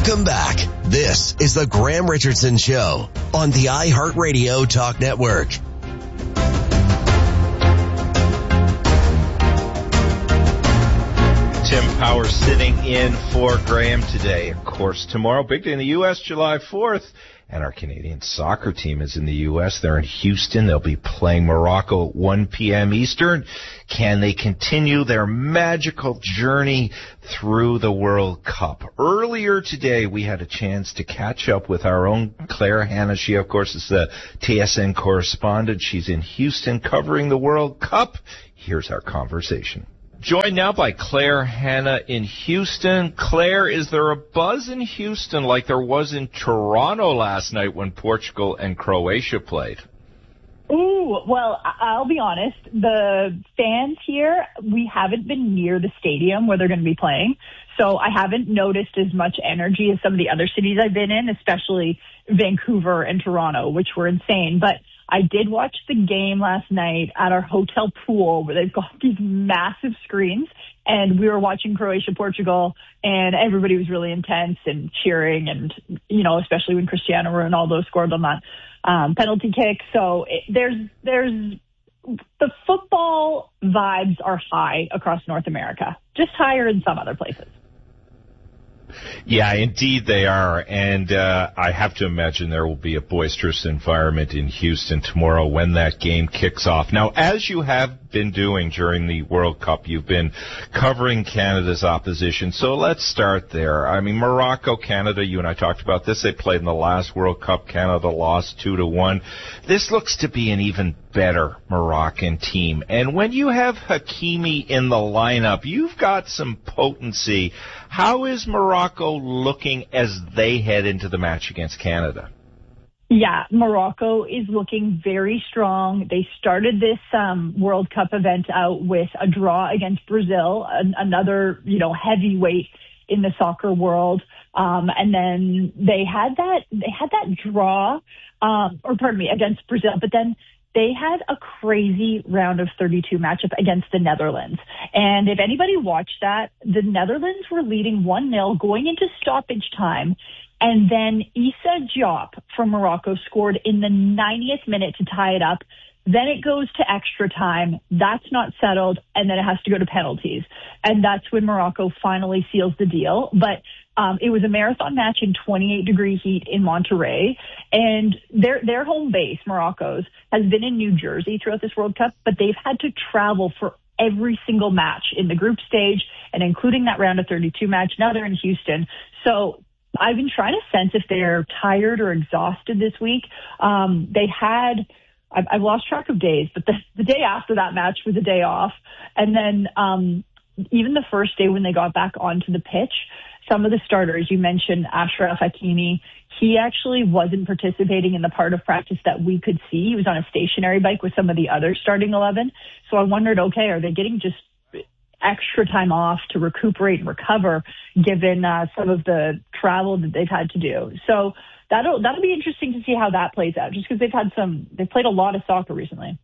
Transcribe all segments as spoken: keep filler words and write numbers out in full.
Welcome back. This is the Graham Richardson Show on the iHeartRadio Talk Network. Tim Powers sitting in for Graham today. Of course, tomorrow, big day in the U S, July fourth. And our Canadian soccer team is in the U S. They're in Houston. They'll be playing Morocco at one p.m. Eastern. Can they continue their magical journey through the World Cup? Earlier today, we had a chance to catch up with our own Claire Hanna. She, of course, is the T S N correspondent. She's in Houston covering the World Cup. Here's our conversation. Joined now by Claire Hanna in Houston. Claire, is there a buzz in Houston like there was in Toronto last night when Portugal and Croatia played? Ooh, well, I'll be honest. The fans here, we haven't been near the stadium where they're going to be playing, so I haven't noticed as much energy as some of the other cities I've been in, especially Vancouver and Toronto, which were insane. But I did watch the game last night at our hotel pool where they've got these massive screens, and we were watching Croatia-Portugal, and everybody was really intense and cheering, and, you know, especially when Cristiano Ronaldo scored on that um, penalty kick. So it, there's, there's, the football vibes are high across North America, just higher in some other places. Yeah, indeed they are, and uh, I have to imagine there will be a boisterous environment in Houston tomorrow when that game kicks off. Now, as you have been doing during the World Cup, you've been covering Canada's opposition, so let's start there. I mean, Morocco, Canada, you and I talked about this. They played in the last World Cup. Canada lost two to one. This looks to be an even better Moroccan team, and when you have Hakimi in the lineup, you've got some potency. How is Morocco looking as they head into the match against Canada? Yeah, Morocco is looking very strong. They started this um, World Cup event out with a draw against Brazil, an, another, you know, heavyweight in the soccer world. Um, and then they had that, they had that draw, um, or pardon me, against Brazil, but then they had a crazy round of thirty-two matchup against the Netherlands. And if anybody watched that, the Netherlands were leading one nil going into stoppage time. And then Issa Diop from Morocco scored in the ninetieth minute to tie it up. Then it goes to extra time. That's not settled. And then it has to go to penalties. And that's when Morocco finally seals the deal. But Um, it was a marathon match in twenty-eight degree heat in Monterrey, and their their home base, Morocco's, has been in New Jersey throughout this World Cup, but they've had to travel for every single match in the group stage, and including that round of thirty-two match. Now they're in Houston. So I've been trying to sense if they're tired or exhausted this week. Um, they had, I've, I've lost track of days, but the, the day after that match was a day off. And then um, even the first day when they got back onto the pitch, some of the starters, you mentioned Achraf Hakimi, he actually wasn't participating in the part of practice that we could see. He was on a stationary bike with some of the other starting eleven. So I wondered, okay, are they getting just extra time off to recuperate and recover given uh, some of the travel that they've had to do? So that'll that'll be interesting to see how that plays out, just because they've had some, they've played a lot of soccer recently.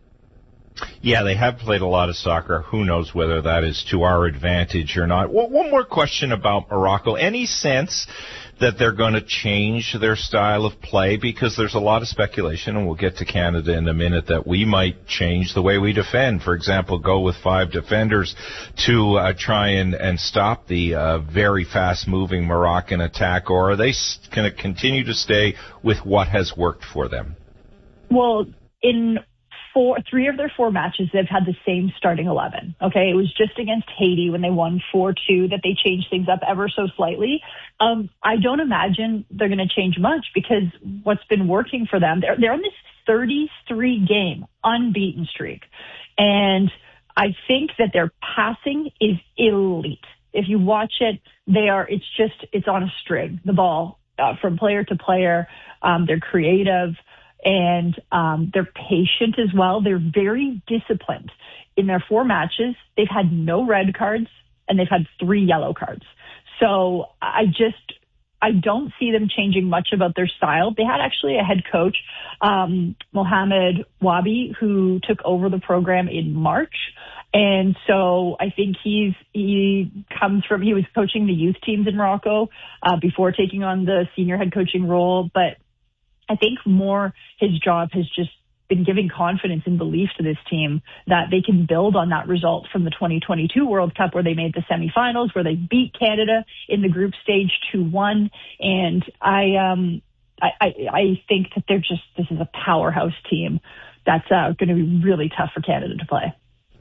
Yeah, they have played a lot of soccer. Who knows whether that is to our advantage or not. Well, one more question about Morocco. Any sense that they're going to change their style of play? Because there's a lot of speculation, and we'll get to Canada in a minute, that we might change the way we defend. For example, go with five defenders to uh, try and, and stop the uh, very fast-moving Moroccan attack, or are they going to continue to stay with what has worked for them? Well, in Four, three of their four matches, they've had the same starting eleven. Okay, it was just against Haiti when they won four two that they changed things up ever so slightly. Um, I don't imagine they're going to change much, because what's been working for them, they're, they're on this thirty-three game unbeaten streak. And I think that their passing is elite. If you watch it, they are, it's just, it's on a string, the ball, uh, from player to player. Um, they're creative. And um, they're patient as well. They're very disciplined. In their four matches, they've had no red cards, and they've had three yellow cards. So I just, I don't see them changing much about their style. They had actually a head coach, um, Mohamed Wabi, who took over the program in March. And so I think he's he comes from, he was coaching the youth teams in Morocco uh, before taking on the senior head coaching role. But I think more his job has just been giving confidence and belief to this team that they can build on that result from the twenty twenty-two World Cup, where they made the semifinals, where they beat Canada in the group stage two one. And I, um, I, I, I think that they're just, this is a powerhouse team that's uh, going to be really tough for Canada to play.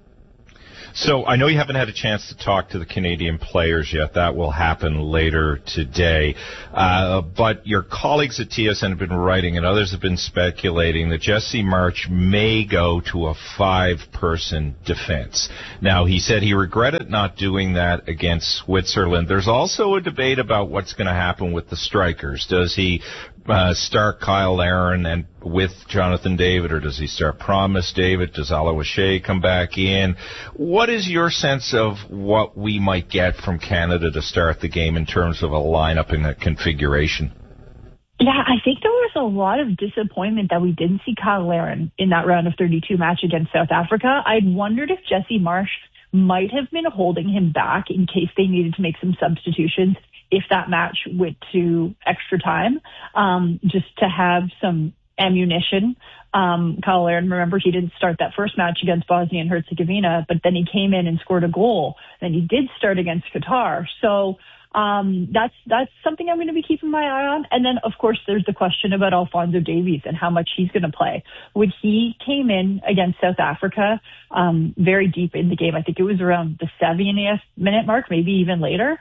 So I know you haven't had a chance to talk to the Canadian players yet. That will happen later today. Uh, but your colleagues at T S N have been writing, and others have been speculating, that Jesse Marsch may go to a five-person defense. Now, he said he regretted not doing that against Switzerland. There's also a debate about what's going to happen with the strikers. Does he Uh, start Kyle Larin and with Jonathan David, or does he start Promise David? Does Aloishe come back in? What is your sense of what we might get from Canada to start the game in terms of a lineup and a configuration? Yeah, I think there was a lot of disappointment that we didn't see Kyle Larin in that round of thirty-two match against South Africa. I'd wondered if Jesse Marsch might have been holding him back in case they needed to make some substitutions if that match went to extra time, um, just to have some ammunition. Um, Kyle Larin, remember, he didn't start that first match against Bosnia and Herzegovina, but then he came in and scored a goal. Then he did start against Qatar. So um, that's that's something I'm going to be keeping my eye on. And then, of course, there's the question about Alphonso Davies and how much he's going to play. When he came in against South Africa, um, very deep in the game, I think it was around the seventieth minute mark, maybe even later,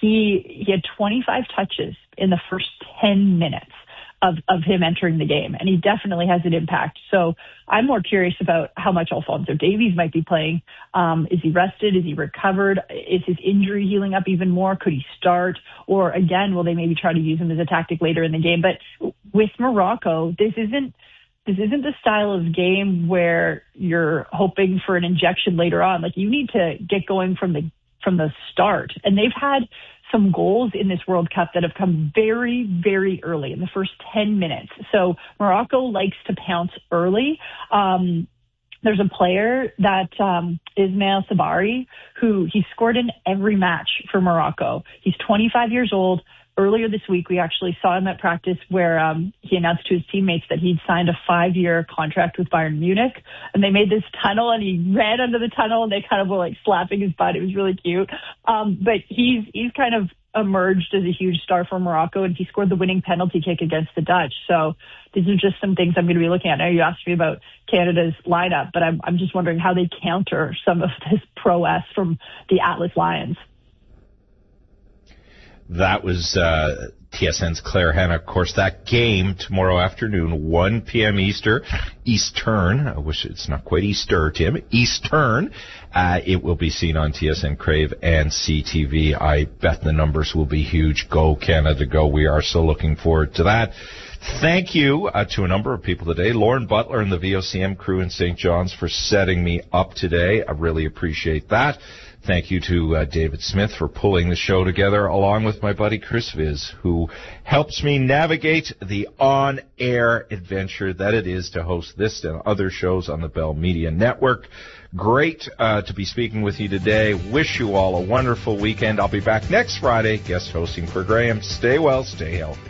he he had twenty-five touches in the first ten minutes of, of him entering the game, and he definitely has an impact. So I'm more curious about how much Alphonso Davies might be playing. Um, is he rested? Is he recovered? Is his injury healing up even more? Could he start? Or again, will they maybe try to use him as a tactic later in the game? But with Morocco, this isn't this isn't the style of game where you're hoping for an injection later on. Like, you need to get going from the from the start. And they've had some goals in this World Cup that have come very, very early in the first ten minutes. So Morocco likes to pounce early. Um, there's a player that, um, Ismail Sabari, who he scored in every match for Morocco. He's twenty-five years old. Earlier this week, we actually saw him at practice where um, he announced to his teammates that he'd signed a five-year contract with Bayern Munich. And they made this tunnel, and he ran under the tunnel, and they kind of were like slapping his butt. It was really cute. Um, but he's he's kind of emerged as a huge star for Morocco, and he scored the winning penalty kick against the Dutch. So these are just some things I'm going to be looking at. I know you asked me about Canada's lineup, but I'm, I'm just wondering how they counter some of this prowess from the Atlas Lions. That was uh, T S N's Claire Hanna. Of course, that game tomorrow afternoon, one p.m. Easter, Eastern. I wish it's not quite Easter, Tim. Eastern. Uh, it will be seen on T S N Crave and C T V. I bet the numbers will be huge. Go, Canada, go. We are so looking forward to that. Thank you uh, to a number of people today. Lauren Butler and the V O C M crew in Saint John's for setting me up today. I really appreciate that. Thank you to uh, David Smith for pulling the show together, along with my buddy Chris Viz, who helps me navigate the on-air adventure that it is to host this and other shows on the Bell Media Network. Great uh, to be speaking with you today. Wish you all a wonderful weekend. I'll be back next Friday, guest hosting for Graham. Stay well, stay healthy.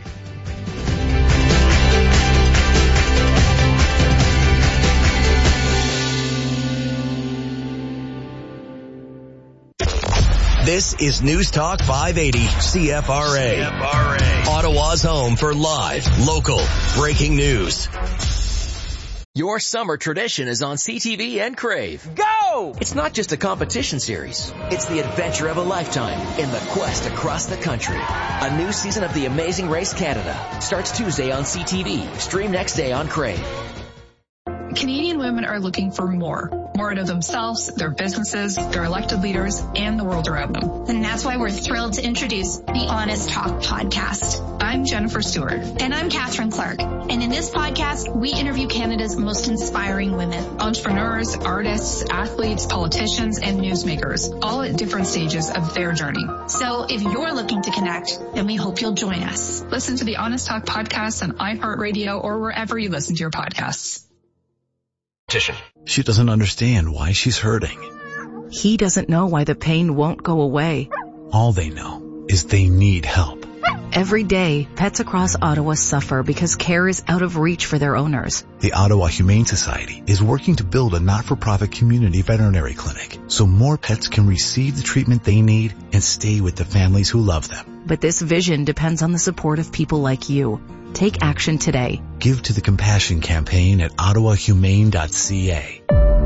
This is News Talk five eighty C F R A. C F R A. Ottawa's home for live, local, breaking news. Your summer tradition is on C T V and Crave. Go! It's not just a competition series. It's the adventure of a lifetime in the quest across the country. A new season of The Amazing Race Canada starts Tuesday on C T V. Stream next day on Crave. Canadian women are looking for more. More out of themselves, their businesses, their elected leaders, and the world around them. And that's why we're thrilled to introduce the Honest Talk podcast. I'm Jennifer Stewart. And I'm Catherine Clark. And in this podcast, we interview Canada's most inspiring women. Entrepreneurs, artists, athletes, politicians, and newsmakers, all at different stages of their journey. So if you're looking to connect, then we hope you'll join us. Listen to the Honest Talk podcast on iHeartRadio or wherever you listen to your podcasts. She doesn't understand why she's hurting. He doesn't know why the pain won't go away. All they know is they need help. Every day, pets across Ottawa suffer because care is out of reach for their owners. The Ottawa Humane Society is working to build a not-for-profit community veterinary clinic so more pets can receive the treatment they need and stay with the families who love them. But this vision depends on the support of people like you. Take action today. Give to the Compassion Campaign at ottawa humane dot c a.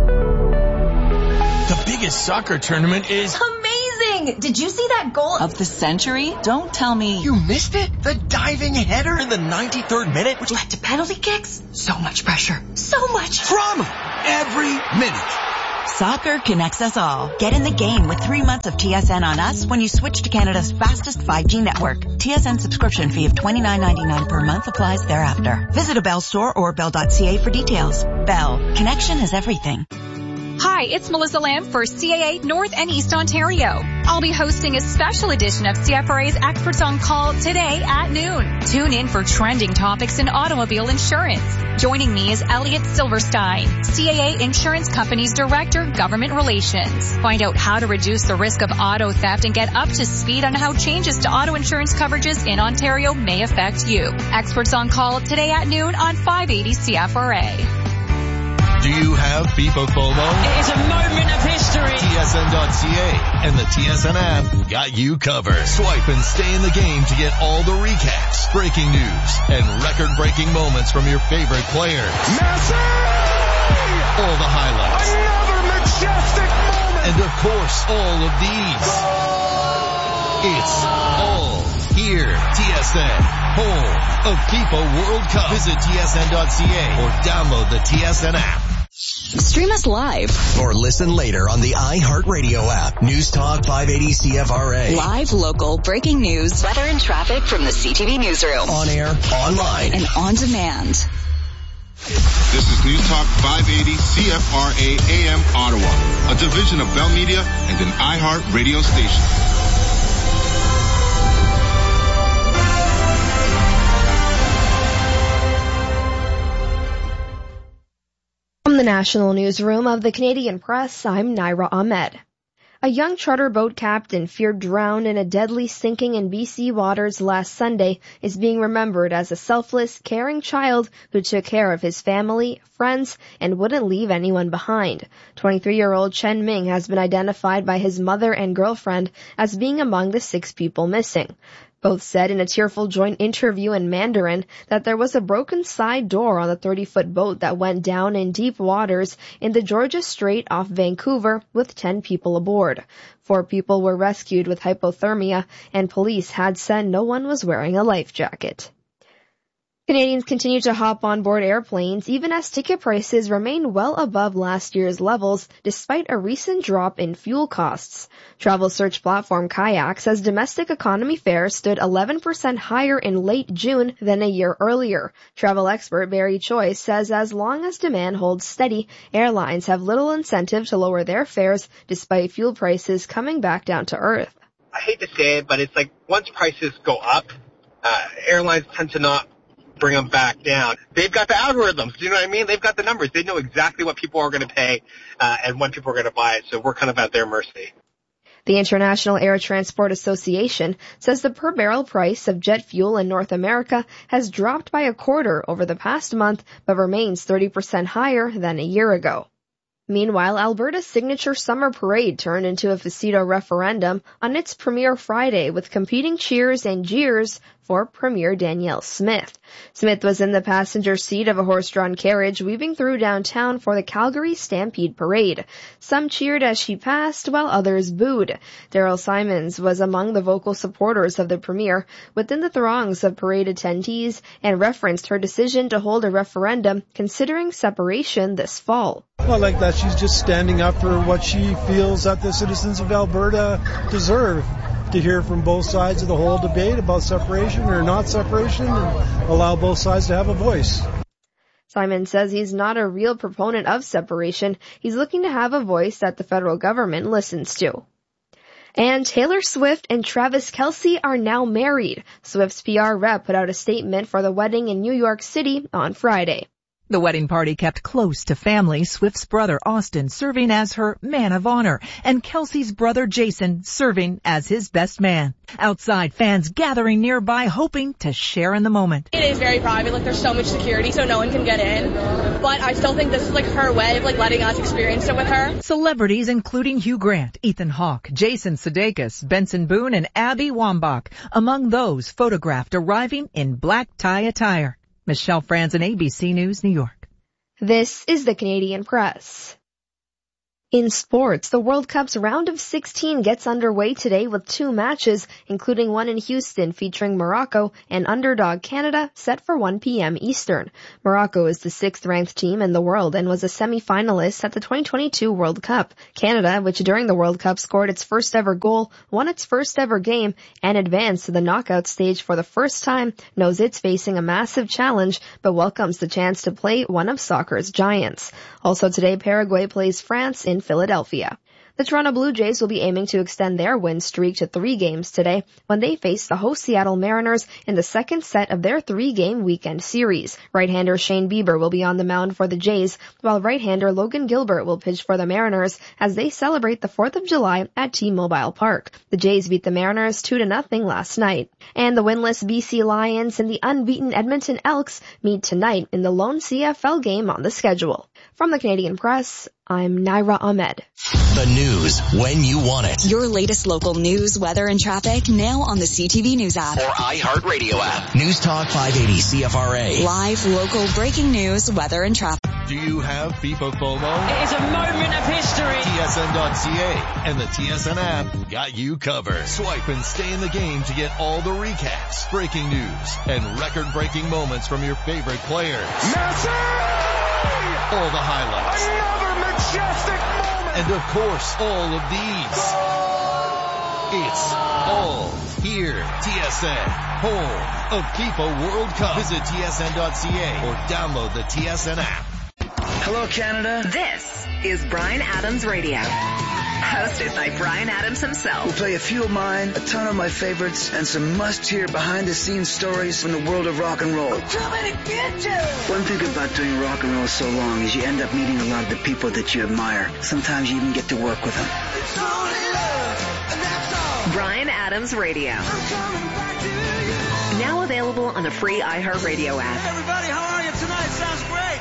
The biggest soccer tournament is amazing! Did you see that goal of the century? Don't tell me you missed it. The diving header in the ninety-third minute, which led to penalty kicks. So much pressure. So much drama every minute. Soccer connects us all. Get in the game with three months of T S N on us when you switch to Canada's fastest five G network. T S N subscription fee of twenty-nine ninety-nine per month applies thereafter. Visit a Bell store or bell dot c a for details. Bell. Connection is everything. Hi, it's Melissa Lamb for C A A North and East Ontario. I'll be hosting a special edition of C F R A's Experts on Call today at noon. Tune in for trending topics in automobile insurance. Joining me is Elliot Silverstein, C A A Insurance Company's Director, Government Relations. Find out how to reduce the risk of auto theft and get up to speed on how changes to auto insurance coverages in Ontario may affect you. Experts on Call today at noon on five eighty C F R A. Do you have FIFA FOMO? It is a moment of history. T S N dot c a and the T S N app got you covered. Swipe and stay in the game to get all the recaps, breaking news, and record-breaking moments from your favorite players. Messi! All the highlights. Another majestic moment. And of course, all of these. Goal! It's all here. T S N, home of FIFA World Cup. Visit T S N dot c a or download the T S N app. Stream us live. Or listen later on the iHeartRadio app. News Talk five eighty C F R A. Live, local, breaking news, weather and traffic from the C T V newsroom. On air, online, and on demand. This is News Talk five eighty C F R A A M Ottawa, a division of Bell Media and an iHeart radio station. From the National Newsroom of the Canadian Press, I'm Naira Ahmed. A young charter boat captain feared drowned in a deadly sinking in B C waters last Sunday is being remembered as a selfless, caring child who took care of his family, friends, and wouldn't leave anyone behind. twenty-three-year-old Chen Ming has been identified by his mother and girlfriend as being among the six people missing. Both said in a tearful joint interview in Mandarin that there was a broken side door on the thirty-foot boat that went down in deep waters in the Georgia Strait off Vancouver with ten people aboard. Four people were rescued with hypothermia, and police had said no one was wearing a life jacket. Canadians continue to hop on board airplanes even as ticket prices remain well above last year's levels despite a recent drop in fuel costs. Travel search platform Kayak says domestic economy fares stood eleven percent higher in late June than a year earlier. Travel expert Barry Choi says as long as demand holds steady, airlines have little incentive to lower their fares despite fuel prices coming back down to earth. I hate to say it, but it's like once prices go up, uh, airlines tend to not bring them back down. They've got the algorithms. Do you know what I mean? They've got the numbers. They know exactly what people are going to pay uh, and when people are going to buy it. So we're kind of at their mercy. The International Air Transport Association says the per barrel price of jet fuel in North America has dropped by a quarter over the past month, but remains thirty percent higher than a year ago. Meanwhile, Alberta's signature summer parade turned into a Facito referendum on its premiere Friday with competing cheers and jeers for Premier Danielle Smith. Smith was in the passenger seat of a horse-drawn carriage weaving through downtown for the Calgary Stampede Parade. Some cheered as she passed, while others booed. Daryl Simons was among the vocal supporters of the Premier within the throngs of parade attendees and referenced her decision to hold a referendum considering separation this fall. Well, I like that she's just standing up for what she feels that the citizens of Alberta deserve. To hear from both sides of the whole debate about separation or not separation and allow both sides to have a voice. Simon says he's not a real proponent of separation. He's looking to have a voice that the federal government listens to. And Taylor Swift and Travis Kelce are now married. Swift's P R rep put out a statement for the wedding in New York City on Friday. The wedding party kept close to family, Swift's brother Austin serving as her man of honor, and Kelsey's brother Jason serving as his best man. Outside, fans gathering nearby hoping to share in the moment. It is very private, like there's so much security so no one can get in, but I still think this is like her way of like letting us experience it with her. Celebrities including Hugh Grant, Ethan Hawke, Jason Sudeikis, Benson Boone, and Abby Wambach among those photographed arriving in black tie attire. Michelle Franzen, A B C News, New York. This is the Canadian Press. In sports, the World Cup's round of sixteen gets underway today with two matches, including one in Houston featuring Morocco and underdog Canada, set for one p.m. Eastern. Morocco is the sixth-ranked team in the world and was a semi-finalist at the twenty twenty-two World Cup. Canada, which during the World Cup scored its first-ever goal, won its first-ever game, and advanced to the knockout stage for the first time, knows it's facing a massive challenge, but welcomes the chance to play one of soccer's giants. Also today, Paraguay plays France in Philadelphia. The Toronto Blue Jays will be aiming to extend their win streak to three games today when they face the host Seattle Mariners in the second set of their three-game weekend series. Right-hander Shane Bieber will be on the mound for the Jays, while right-hander Logan Gilbert will pitch for the Mariners as they celebrate the fourth of July at T-Mobile Park. The Jays beat the Mariners two to nothing last night. And the winless B C Lions and the unbeaten Edmonton Elks meet tonight in the lone C F L game on the schedule. From the Canadian Press, I'm Naira Ahmed. The news when you want it. Your latest local news, weather, and traffic now on the C T V News app. Or iHeartRadio app. News Talk five eighty C F R A. Live, local, breaking news, weather, and traffic. Do you have FIFA FOMO? It is a moment of history. T S N dot C A and the T S N app got you covered. Swipe and stay in the game to get all the recaps, breaking news, and record-breaking moments from your favorite players. Messi! All the highlights. Another majestic moment. And of course, all of these. It's all here. T S N, home of FIFA World Cup. Visit T S N dot C A or download the T S N app. Hello, Canada. This is Bryan Adams Radio. Hosted by Bryan Adams himself. We'll play a few of mine, a ton of my favorites, and some must-hear behind-the-scenes stories from the world of rock and roll. I'm coming to get you! One thing about doing rock and roll so long is you end up meeting a lot of the people that you admire. Sometimes you even get to work with them. It's only love, and that's all. Bryan Adams Radio. I'm coming back to you. Now available on the free iHeartRadio app. Hey everybody, how are you tonight? Sounds great.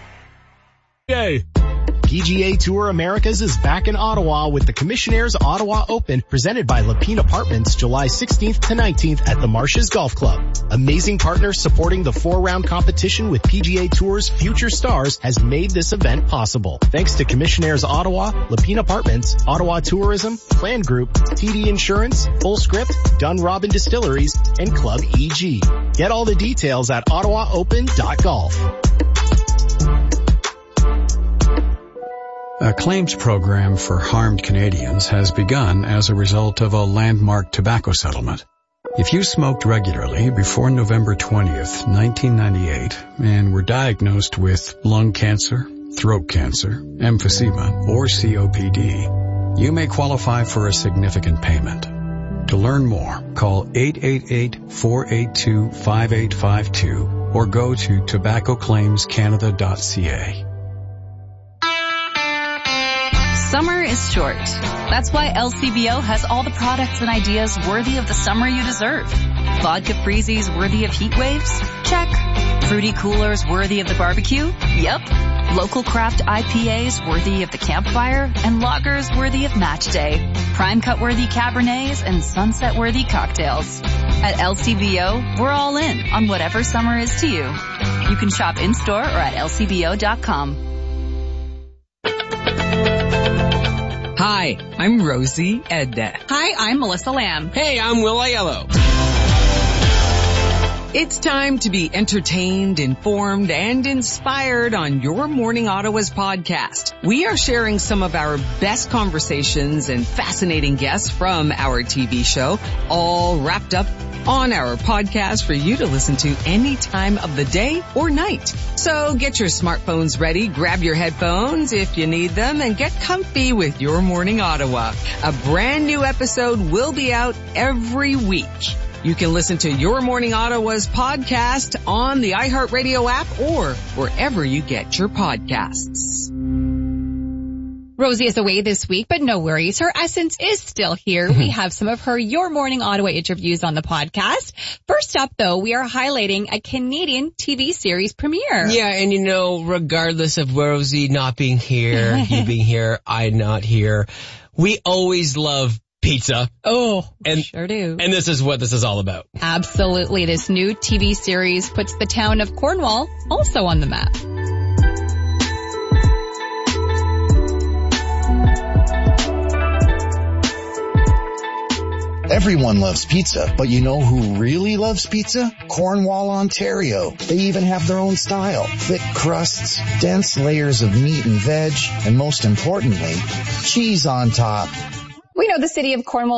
Yay. P G A Tour Americas is back in Ottawa with the Commissionaires Ottawa Open presented by Lapine Apartments July sixteenth to nineteenth at the Marshes Golf Club. Amazing partners supporting the four-round competition with P G A Tour's future stars has made this event possible. Thanks to Commissionaires Ottawa, Lapine Apartments, Ottawa Tourism, Plan Group, T D Insurance, Full Script, Dunrobin Distilleries, and Club E G. Get all the details at ottawa open dot golf. A claims program for harmed Canadians has begun as a result of a landmark tobacco settlement. If you smoked regularly before November twentieth, nineteen ninety-eight, and were diagnosed with lung cancer, throat cancer, emphysema, or C O P D, you may qualify for a significant payment. To learn more, call eight eight eight, four eight two, five eight five two or go to tobacco claims canada dot c a. Summer is short. That's why L C B O has all the products and ideas worthy of the summer you deserve. Vodka freezies worthy of heat waves? Check. Fruity coolers worthy of the barbecue? Yep. Local craft I P As worthy of the campfire? And lagers worthy of match day. Prime cut worthy Cabernets and sunset worthy cocktails. At L C B O, we're all in on whatever summer is to you. You can shop in-store or at L C B O dot com. Hi, I'm Rosie Edda. Hi, I'm Melissa Lamb. Hey, I'm Will Aiello. It's time to be entertained, informed, and inspired on Your Morning Ottawa's podcast. We are sharing some of our best conversations and fascinating guests from our T V show, all wrapped up on our podcast for you to listen to any time of the day or night. So get your smartphones ready, grab your headphones if you need them, and get comfy with Your Morning Ottawa. A brand new episode will be out every week. You can listen to Your Morning Ottawa's podcast on the iHeartRadio app or wherever you get your podcasts. Rosie is away this week, but no worries. Her essence is still here. We have some of her Your Morning Ottawa interviews on the podcast. First up, though, we are highlighting a Canadian T V series premiere. Yeah, and you know, regardless of Rosie not being here, you being here, I not here, we always love pizza. Oh, and, sure do. And this is what this is all about. Absolutely. This new T V series puts the town of Cornwall also on the map. Everyone loves pizza, but you know who really loves pizza? Cornwall, Ontario. They even have their own style. Thick crusts, dense layers of meat and veg, and most importantly, cheese on top. We know the city of Cornwall